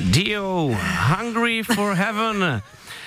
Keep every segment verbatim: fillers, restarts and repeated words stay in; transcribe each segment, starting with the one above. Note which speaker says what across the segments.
Speaker 1: Dio, Hungry for Heaven.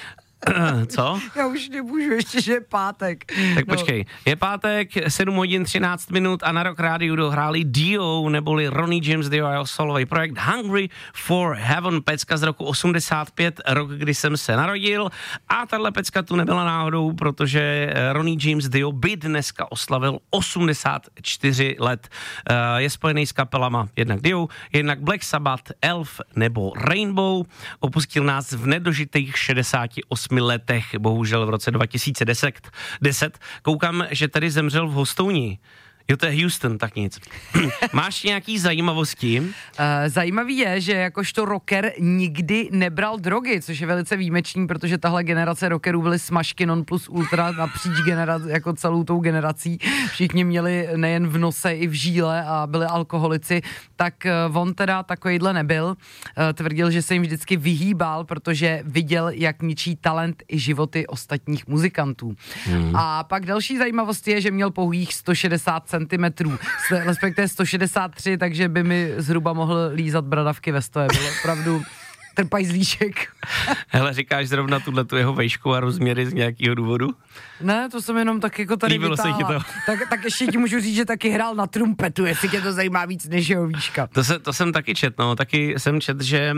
Speaker 1: Co?
Speaker 2: Já už nemůžu, ještě, že je pátek.
Speaker 1: Tak no. Počkej, je pátek, sedm hodin třináct minut a na Rock Rádiu dohráli Dio, neboli Ronnie James Dio a jeho solový projekt Hungry for Heaven, pecka z roku osmdesát pět, rok, kdy jsem se narodil. A tahle pecka tu nebyla náhodou, protože Ronnie James Dio by dneska oslavil osmdesát čtyři let. Je spojený s kapelama jednak Dio, jednak Black Sabbath, Elf nebo Rainbow. Opustil nás v nedožitých šedesáti osmi letech, bohužel v roce dva tisíce deset. Koukám, že tady zemřel v Hostouni. Jo, to je Houston, tak nic. Máš nějaký zajímavosti? Uh,
Speaker 2: zajímavý je, že jakožto rocker nikdy nebral drogy, což je velice výjimečný, protože tahle generace rockerů byly smažky non plus ultra napříč generaci, jako celou tou generací. Všichni měli nejen v nose i v žíle a byli alkoholici, tak uh, on teda takovejhle nebyl. Uh, tvrdil, že se jim vždycky vyhýbal, protože viděl, jak ničí talent i životy ostatních muzikantů. Hmm. A pak další zajímavost je, že měl pouhých sto šedesát centimetrů, respektive sto šedesát tři, takže by mi zhruba mohl lízat bradavky ve stoje. Bylo opravdu trpajzlíček.
Speaker 1: Hele, říkáš zrovna tuhletu jeho vejšku a rozměry z nějakého důvodu?
Speaker 2: Ne, to jsem jenom tak jako tady
Speaker 1: Líbilo
Speaker 2: vytáhla.
Speaker 1: se ti to?
Speaker 2: Tak, tak ještě ti můžu říct, že taky hrál na trumpetu, jestli tě to zajímá víc než jeho výška.
Speaker 1: To, se, to jsem taky čet, no, taky jsem čet, že,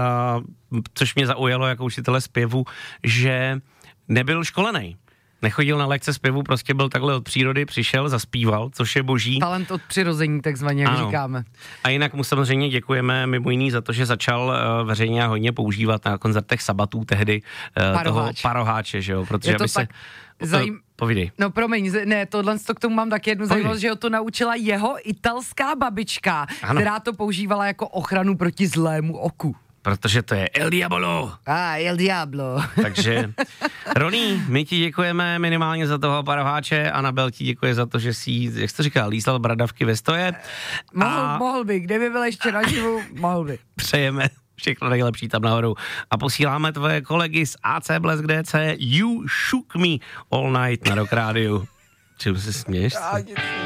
Speaker 1: uh, což mě zaujalo jako učitele zpěvu, že nebyl školenej. Nechodil na lekce zpěvu, prostě byl takhle od přírody, přišel, zaspíval, což je boží.
Speaker 2: Talent od přirození, takzvaně, jak
Speaker 1: ano. říkáme. A jinak mu samozřejmě děkujeme mimo jiný za to, že začal uh, veřejně a hodně používat na koncertech Sabatů tehdy uh, toho paroháče, že jo, protože aby se...
Speaker 2: Zajím...
Speaker 1: Uh, povídej.
Speaker 2: No promiň, ne, tohle k tomu mám taky jednu zajímavost, že ho to naučila jeho italská babička, ano. která to používala jako ochranu proti zlému oku.
Speaker 1: Protože to je El Diablo.
Speaker 2: A, ah, El Diablo.
Speaker 1: Takže, Ronnie, my ti děkujeme minimálně za toho paroháče, Anabel ti děkuje za to, že jsi, jak jsi to říkal, lízal bradavky ve stoje.
Speaker 2: Mohl, a... mohl by, kdyby byl ještě naživu, mohl by.
Speaker 1: Přejeme všechno nejlepší tam nahoru. A posíláme tvoje kolegy z A C Blesk D C You Shook Me All Night na Rock Rádiu. Čemu se směješ?